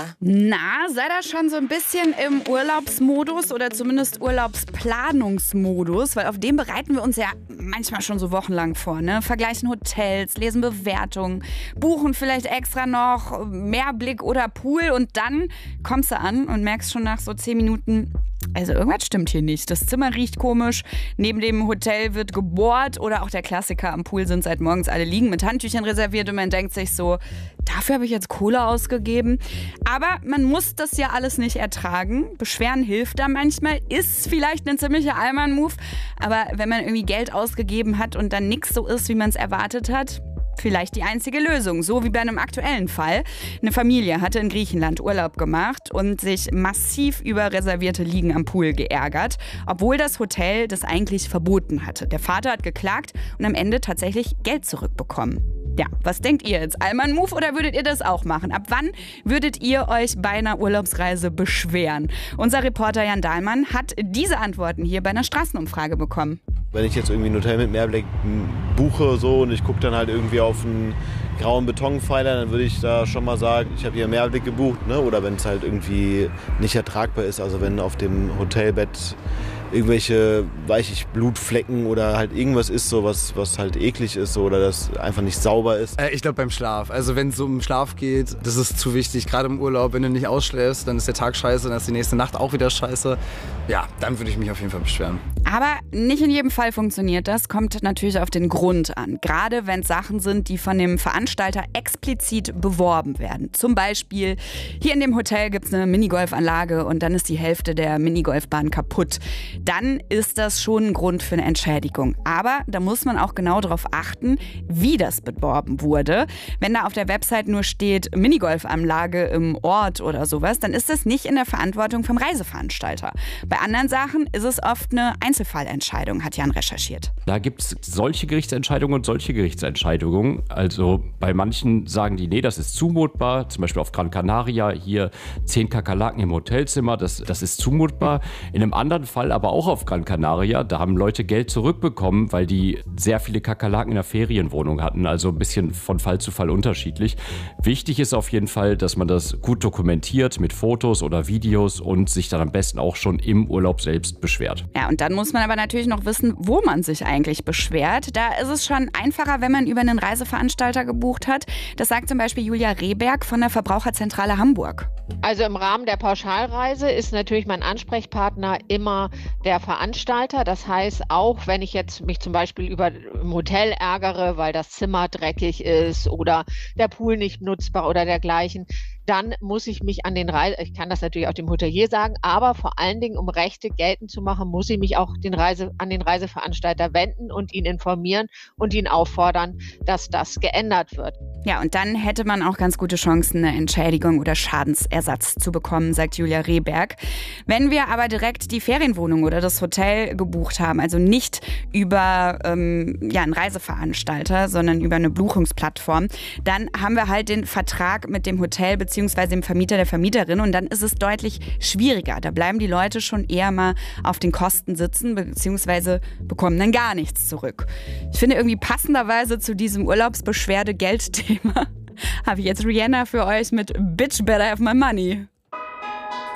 Na, sei da schon so ein bisschen im Urlaubsmodus oder zumindest Urlaubsplanungsmodus, weil auf den bereiten wir uns ja manchmal schon so wochenlang vor, ne? Vergleichen Hotels, lesen Bewertungen, buchen vielleicht extra noch Meerblick oder Pool und dann kommst du an und merkst schon nach so 10 Minuten, also irgendwas stimmt hier nicht. Das Zimmer riecht komisch, neben dem Hotel wird gebohrt oder auch der Klassiker, am Pool sind seit morgens alle liegen mit Handtüchern reserviert und man denkt sich so, dafür habe ich jetzt Kohle ausgegeben. Aber man muss das ja alles nicht ertragen. Beschweren hilft da manchmal, ist vielleicht ein ziemlicher Allmann-Move, aber wenn man irgendwie Geld ausgegeben hat und dann nichts so ist, wie man es erwartet hat, vielleicht die einzige Lösung, so wie bei einem aktuellen Fall. Eine Familie hatte in Griechenland Urlaub gemacht und sich massiv über reservierte Liegen am Pool geärgert, obwohl das Hotel das eigentlich verboten hatte. Der Vater hat geklagt und am Ende tatsächlich Geld zurückbekommen. Ja, was denkt ihr jetzt? Allmann-Move oder würdet ihr das auch machen? Ab wann würdet ihr euch bei einer Urlaubsreise beschweren? Unser Reporter Jan Dahlmann hat diese Antworten hier bei einer Straßenumfrage bekommen. Wenn ich jetzt irgendwie ein Hotel mit Meerblick buche so, und ich gucke dann halt irgendwie auf einen grauen Betonpfeiler, dann würde ich da schon mal sagen, ich habe hier Meerblick gebucht, ne? Oder wenn es halt irgendwie nicht ertragbar ist, also wenn auf dem Hotelbett irgendwelche, weiß ich, Blutflecken oder halt irgendwas ist, so was halt eklig ist so, oder das einfach nicht sauber ist. Ich glaube beim Schlaf. Also wenn es um Schlaf geht, das ist zu wichtig. Gerade im Urlaub, wenn du nicht ausschläfst, dann ist der Tag scheiße, dann ist die nächste Nacht auch wieder scheiße. Ja, dann würde ich mich auf jeden Fall beschweren. Aber nicht in jedem Fall funktioniert das, kommt natürlich auf den Grund an. Gerade wenn es Sachen sind, die von dem Veranstalter explizit beworben werden. Zum Beispiel, hier in dem Hotel gibt es eine Minigolfanlage und dann ist die Hälfte der Minigolfbahn kaputt. Dann ist das schon ein Grund für eine Entschädigung. Aber da muss man auch genau darauf achten, wie das beworben wurde. Wenn da auf der Website nur steht Minigolfanlage im Ort oder sowas, dann ist das nicht in der Verantwortung vom Reiseveranstalter. Bei anderen Sachen ist es oft eine Einzelfallentscheidung, hat Jan recherchiert. Da gibt es solche Gerichtsentscheidungen und solche Gerichtsentscheidungen. Also bei manchen sagen die, nee, das ist zumutbar. Zum Beispiel auf Gran Canaria, hier 10 Kakerlaken im Hotelzimmer, das ist zumutbar. In einem anderen Fall aber auch auf Gran Canaria, da haben Leute Geld zurückbekommen, weil die sehr viele Kakerlaken in der Ferienwohnung hatten. Also ein bisschen von Fall zu Fall unterschiedlich. Wichtig ist auf jeden Fall, dass man das gut dokumentiert mit Fotos oder Videos und sich dann am besten auch schon im Urlaub selbst beschwert. Ja, und dann muss man aber natürlich noch wissen, wo man sich eigentlich beschwert. Da ist es schon einfacher, wenn man über einen Reiseveranstalter gebucht hat. Das sagt zum Beispiel Julia Rehberg von der Verbraucherzentrale Hamburg. Also im Rahmen der Pauschalreise ist natürlich mein Ansprechpartner immer der Veranstalter. Das heißt, auch wenn ich jetzt mich zum Beispiel über im Hotel ärgere, weil das Zimmer dreckig ist oder der Pool nicht nutzbar oder dergleichen, dann muss ich mich an den ich kann das natürlich auch dem Hotelier sagen, aber vor allen Dingen, um Rechte geltend zu machen, muss ich mich auch an den Reiseveranstalter wenden und ihn informieren und ihn auffordern, dass das geändert wird. Ja, und dann hätte man auch ganz gute Chancen, eine Entschädigung oder Schadensersatz zu bekommen, sagt Julia Rehberg. Wenn wir aber direkt die Ferienwohnung oder das Hotel gebucht haben, also nicht über einen Reiseveranstalter, sondern über eine Buchungsplattform, dann haben wir halt den Vertrag mit dem Hotel bzw. dem Vermieter, der Vermieterin, und dann ist es deutlich schwieriger. Da bleiben die Leute schon eher mal auf den Kosten sitzen bzw. bekommen dann gar nichts zurück. Ich finde irgendwie passenderweise zu diesem Urlaubsbeschwerde-Geldthema habe ich jetzt Rihanna für euch mit Bitch Better Have My Money.